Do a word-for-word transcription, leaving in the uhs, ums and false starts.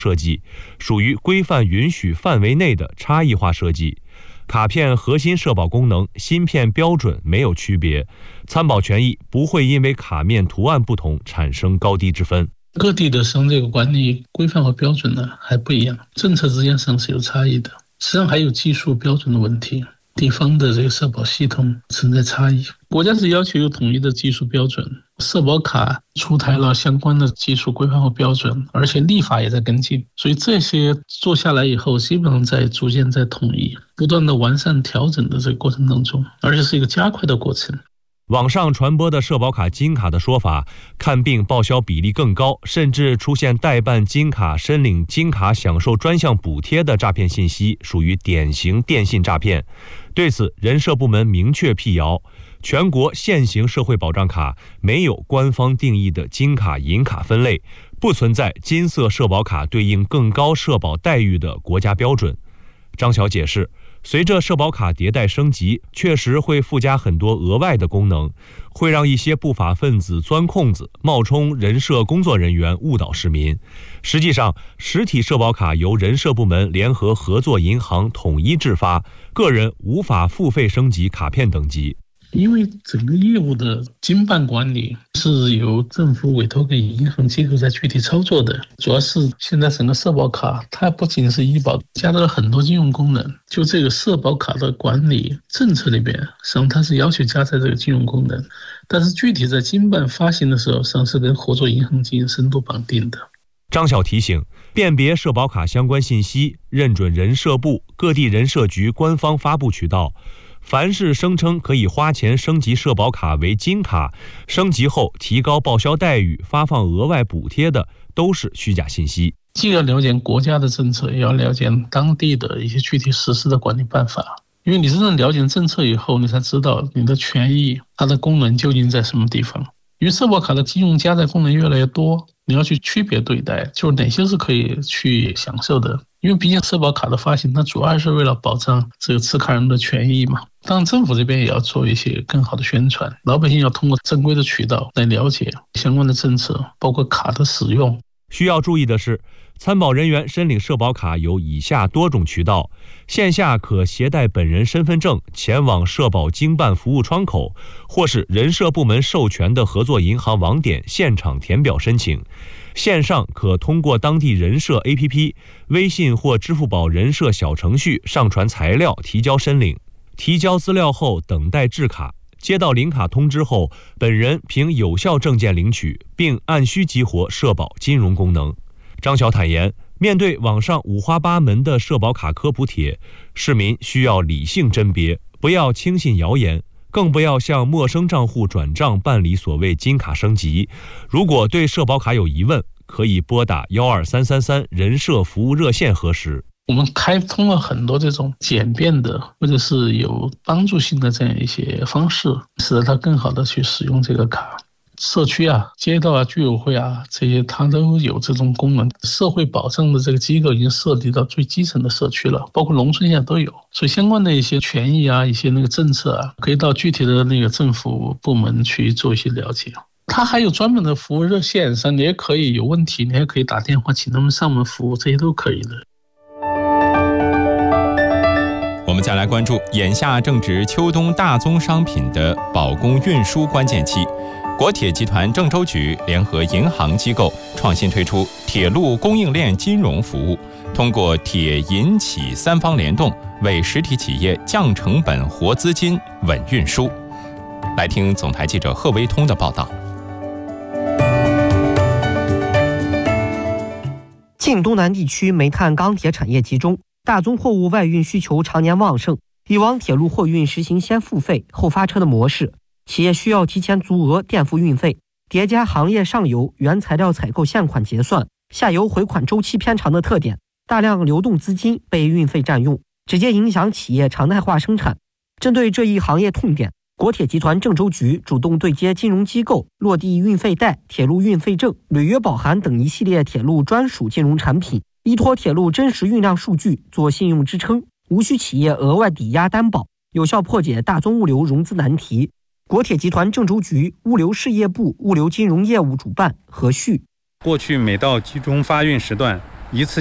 设计，属于规范允许范围内的差异化设计。卡片核心社保功能、芯片标准没有区别，参保权益不会因为卡面图案不同产生高低之分。 各地的上这个管理规范和标准呢还不一样，政策之间上是有差异的。实际上还有技术标准的问题，地方的这个社保系统存在差异。国家是要求有统一的技术标准，社保卡出台了相关的技术规范和标准，而且立法也在跟进，所以这些做下来以后，基本上在逐渐在统一，不断的完善调整的这个过程当中，而且是一个加快的过程。 网上传播的社保卡金卡的说法，看病报销比例更高，甚至出现代办金卡、申领金卡享受专项补贴的诈骗信息，属于典型电信诈骗。对此，人社部门明确辟谣，全国现行社会保障卡没有官方定义的金卡、银卡分类，不存在金色社保卡对应更高社保待遇的国家标准。张晓解释，随着社保卡迭代升级，确实会附加很多额外的功能，会让一些不法分子钻空子，冒充人社工作人员误导市民。实际上，实体社保卡由人社部门联合合作银行统一制发，个人无法付费升级卡片等级。 因为整个业务的经办管理是由政府委托给银行机构在具体操作的，主要是现在整个社保卡它不仅是医保，加了很多金融功能，就这个社保卡的管理政策里边，实际上它是要求加在这个金融功能，但是具体在经办发行的时候，实际上是跟合作银行进行深度绑定的。 张晓提醒，辨别社保卡相关信息，认准人社部、各地人社局官方发布渠道。凡是声称可以花钱升级社保卡为金卡，升级后提高报销待遇、发放额外补贴的，都是虚假信息。 既要了解国家的政策，也要了解当地的一些具体实施的管理办法。因为你真正了解政策以后，你才知道你的权益它的功能究竟在什么地方。因为社保卡的金融加载功能越来越多，你要去区别对待，就是哪些是可以去享受的。因为毕竟社保卡的发行，它主要是为了保障这个持卡人的权益嘛。当然政府这边也要做一些更好的宣传，老百姓要通过正规的渠道来了解相关的政策，包括卡的使用。 需要注意的是，参保人员申领社保卡有以下多种渠道：线下可携带本人身份证前往社保经办服务窗口，或是人社部门授权的合作银行网点现场填表申请；线上可通过当地人社 A P P、微信或支付宝人社小程序上传材料提交申领。提交资料后等待制卡，接到领卡通知后，本人凭有效证件领取，并按需激活社保金融功能。张晓坦言，面对网上五花八门的社保卡科普帖，市民需要理性甄别，不要轻信谣言，更不要向陌生账户转账办理所谓金卡升级。如果对社保卡有疑问，可以拨打一二三三三人社服务热线核实。 我们开通了很多这种简便的或者是有帮助性的这样一些方式，使得它更好的去使用这个卡。社区啊、街道啊、居委会啊，这些它都有这种功能。社会保障的这个机构已经涉及到最基层的社区了，包括农村现在都有。所以相关的一些权益啊、一些那个政策啊，可以到具体的那个政府部门去做一些了解。它还有专门的服务热线上，你也可以有问题，你还可以打电话请他们上门服务，这些都可以的。 我们再来关注，眼下正值秋冬大宗商品的保供运输关键期，国铁集团郑州局联合银行机构创新推出铁路供应链金融服务，通过铁银企三方联动，为实体企业降成本、活资金、稳运输。来听总台记者贺维通的报道。 晋东南地区煤炭钢铁产业集中，大宗货物外运需求常年旺盛，以往铁路货运实行先付费后发车的模式，企业需要提前足额垫付运费，叠加行业上游原材料采购现款结算，下游回款周期偏长的特点，大量流动资金被运费占用，直接影响企业常态化生产。针对这一行业痛点，国铁集团郑州局主动对接金融机构，落地运费贷、铁路运费证、履约保函等一系列铁路专属金融产品，依托铁路真实运量数据做信用支撑，无需企业额外抵押担保，有效破解大宗物流融资难题。国铁集团郑州局物流事业部物流金融业务主办何旭： 过去每到集中发运时段， 一次